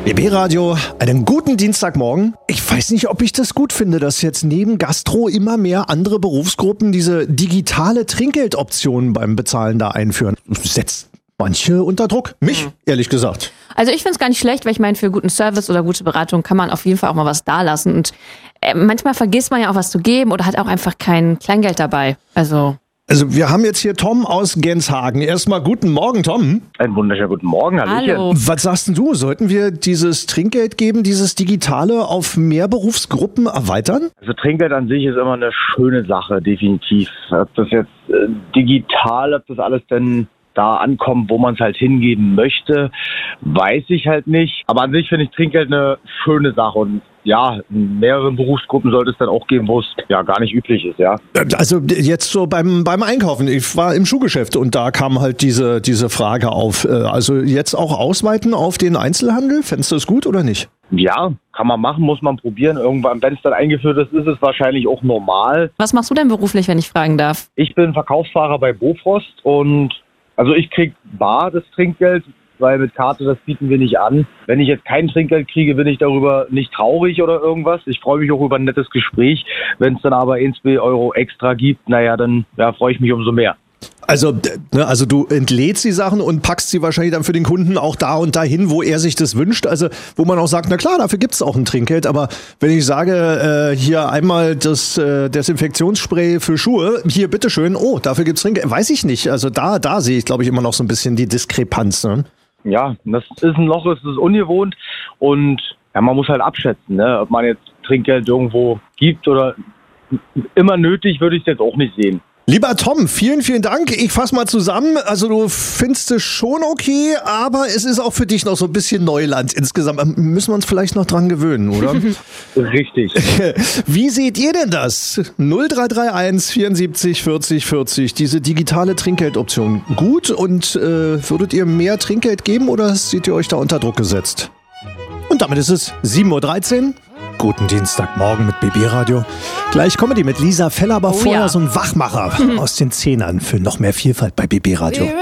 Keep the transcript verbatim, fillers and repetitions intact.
B B-Radio, einen guten Dienstagmorgen. Ich weiß nicht, ob ich das gut finde, dass jetzt neben Gastro immer mehr andere Berufsgruppen diese digitale Trinkgeldoption beim Bezahlen da einführen. Setzt manche unter Druck. Mich, ehrlich gesagt. Also ich finde es gar nicht schlecht, weil ich meine, für guten Service oder gute Beratung kann man auf jeden Fall auch mal was dalassen. Und äh, manchmal vergisst man ja auch was zu geben oder hat auch einfach kein Kleingeld dabei. Also... Also wir haben jetzt hier Tom aus Genshagen. Erstmal guten Morgen, Tom. Einen wunderschönen guten Morgen, Hallöchen. Hallo. Was sagst denn du? Sollten wir dieses Trinkgeld geben, dieses Digitale, auf mehr Berufsgruppen erweitern? Also Trinkgeld an sich ist immer eine schöne Sache, definitiv. Ob das jetzt äh, digital, ob das alles denn da ankommt, wo man es halt hingeben möchte, weiß ich halt nicht. Aber an sich finde ich Trinkgeld eine schöne Sache und ja, in mehreren Berufsgruppen sollte es dann auch geben, wo es ja gar nicht üblich ist, ja. Also jetzt so beim, beim Einkaufen. Ich war im Schuhgeschäft und da kam halt diese, diese Frage auf. Also jetzt auch ausweiten auf den Einzelhandel? Fändest du das gut oder nicht? Ja, kann man machen, muss man probieren. Irgendwann, wenn es dann eingeführt ist, ist es wahrscheinlich auch normal. Was machst du denn beruflich, wenn ich fragen darf? Ich bin Verkaufsfahrer bei Bofrost und also ich krieg bar das Trinkgeld, weil mit Karte, das bieten wir nicht an. Wenn ich jetzt kein Trinkgeld kriege, bin ich darüber nicht traurig oder irgendwas. Ich freue mich auch über ein nettes Gespräch. Wenn es dann aber ein, zwei Euro extra gibt, naja, dann ja, freue ich mich umso mehr. Also, ne, also du entlädst die Sachen und packst sie wahrscheinlich dann für den Kunden auch da und dahin, wo er sich das wünscht. Also wo man auch sagt, na klar, dafür gibt es auch ein Trinkgeld. Aber wenn ich sage, äh, hier einmal das äh, Desinfektionsspray für Schuhe, hier bitteschön, oh, dafür gibt es Trinkgeld, weiß ich nicht. Also da, da sehe ich, glaube ich, immer noch so ein bisschen die Diskrepanz. Ne? Ja, das ist ein Loch, es ist ungewohnt und ja, man muss halt abschätzen, ne, ob man jetzt Trinkgeld irgendwo gibt oder immer nötig, würde ich es jetzt auch nicht sehen. Lieber Tom, vielen, vielen Dank. Ich fasse mal zusammen. Also du findest es schon okay, aber es ist auch für dich noch so ein bisschen Neuland insgesamt. Müssen wir uns vielleicht noch dran gewöhnen, oder? Richtig. Wie seht ihr denn das? null drei drei eins vierundsiebzig vierzig vierzig, diese digitale Trinkgeldoption. Gut und äh, würdet ihr mehr Trinkgeld geben oder seht ihr euch da unter Druck gesetzt? Und damit ist es sieben Uhr dreizehn. Guten Dienstagmorgen mit B B-Radio. Gleich Comedy mit Lisa Feller, aber Oh, vorher ja. so ein Wachmacher aus den Zehnern für noch mehr Vielfalt bei B B-Radio.